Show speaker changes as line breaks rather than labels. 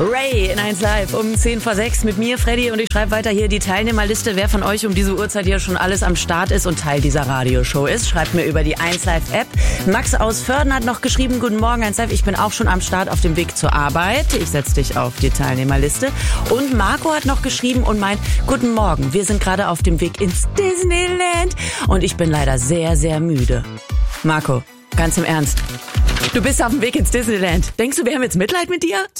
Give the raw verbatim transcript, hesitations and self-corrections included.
Ray in eins Live um zehn vor sechs mit mir, Freddy, und ich schreibe weiter hier die Teilnehmerliste. Wer von euch um diese Uhrzeit hier schon alles am Start ist und Teil dieser Radioshow ist, schreibt mir über die eins Live App. Max aus Vörden hat noch geschrieben, guten Morgen eins Live, ich bin auch schon am Start auf dem Weg zur Arbeit. Ich setze dich auf die Teilnehmerliste. Und Marco hat noch geschrieben und meint, guten Morgen, wir sind gerade auf dem Weg ins Disneyland und ich bin leider sehr, sehr müde. Marco, ganz im Ernst, du bist auf dem Weg ins Disneyland. Denkst du, wir haben jetzt Mitleid mit dir?